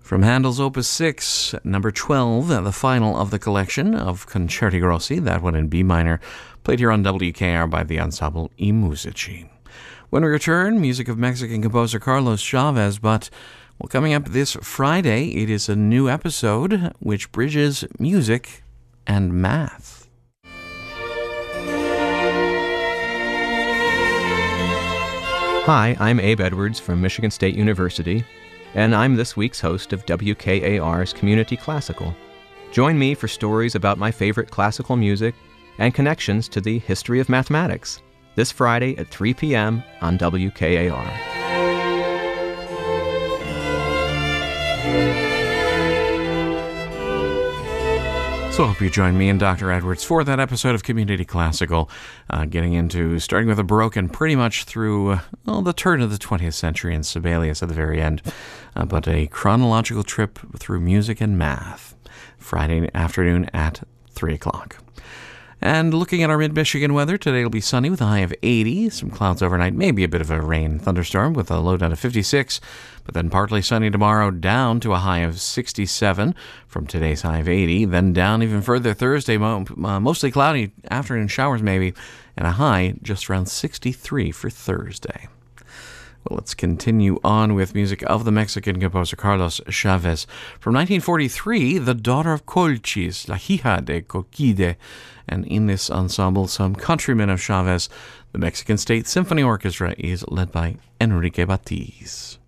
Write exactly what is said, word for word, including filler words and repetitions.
From Handel's Opus six, number twelve, the final of the collection of Concerti Grossi, that one in B minor, played here on W K R by the ensemble I Musici. When we return, music of Mexican composer Carlos Chavez, but well, coming up this Friday, it is a new episode which bridges music and math. Hi, I'm Abe Edwards from Michigan State University, and I'm this week's host of W K A R's Community Classical. Join me for stories about my favorite classical music and connections to the history of mathematics, this Friday at three p.m. on W K A R. So I hope you join me and Doctor Edwards for that episode of Community Classical, uh, getting into, starting with a Baroque and pretty much through uh, well, the turn of the twentieth century and Sibelius at the very end, uh, but a chronological trip through music and math, Friday afternoon at three o'clock. And looking at our mid-Michigan weather, today will be sunny with a high of eighty, some clouds overnight, maybe a bit of a rain thunderstorm with a low down of fifty-six, but then partly sunny tomorrow, down to a high of sixty-seven from today's high of eighty, then down even further Thursday, mo- uh, mostly cloudy, afternoon showers maybe, and a high just around sixty-three for Thursday. Well, let's continue on with music of the Mexican composer Carlos Chavez. From nineteen forty-three, The Daughter of Colchis, La Hija de Coquide. And in this ensemble, some countrymen of Chavez, the Mexican State Symphony Orchestra is led by Enrique Batiz.